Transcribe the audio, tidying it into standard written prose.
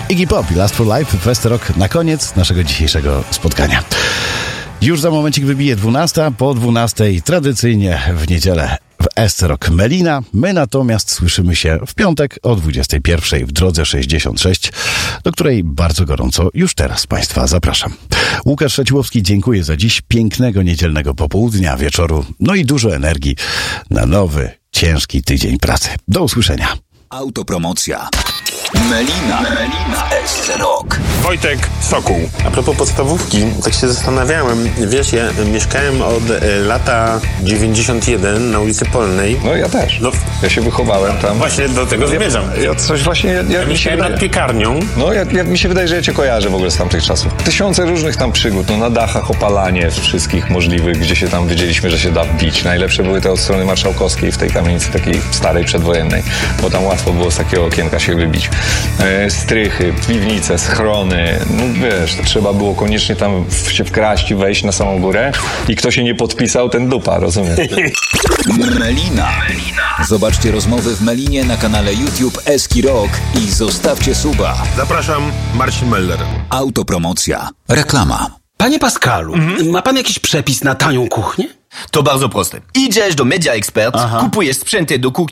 Iggy Pop i Last for Life w Esterok na koniec naszego dzisiejszego spotkania. Już za momencik wybije 12, po 12 tradycyjnie w niedzielę w Esterok Melina. My natomiast słyszymy się w piątek o 21 w drodze 66, do której bardzo gorąco już teraz Państwa zapraszam. Łukasz Szaciłowski, dziękuję za dziś. Pięknego niedzielnego popołudnia, wieczoru, no i dużo energii na nowy, ciężki tydzień pracy. Do usłyszenia. Autopromocja. Melina w Esterok. Wojtek Sokół. A propos podstawówki, tak się zastanawiałem, wiesz, ja mieszkałem od lata 91 na ulicy Polnej. No ja też. No, ja się wychowałem tam. Właśnie do tego zmierzam. Ja coś właśnie... Ja mieszkałem nad piekarnią. No, mi się wydaje, że ja cię kojarzę w ogóle z tamtych czasów. Tysiące różnych tam przygód, no na dachach opalanie wszystkich możliwych, gdzie się tam wiedzieliśmy, że się da bić. Najlepsze były te od strony Marszałkowskiej w tej kamienicy takiej starej, przedwojennej, bo tam łatwo było z takiego okienka się wybić. Strychy, piwnice, schrony, no wiesz, trzeba było koniecznie tam się wkraść i wejść na samą górę i kto się nie podpisał, ten dupa, rozumiesz? Melina. Zobaczcie rozmowy w Melinie na kanale YouTube Eski Rock i zostawcie suba. Zapraszam, Marcin Meller. Autopromocja. Reklama. Panie Pascalu, ma pan jakiś przepis na tanią kuchnię? To bardzo proste. Idziesz do Media Expert, kupujesz sprzęty do kuchni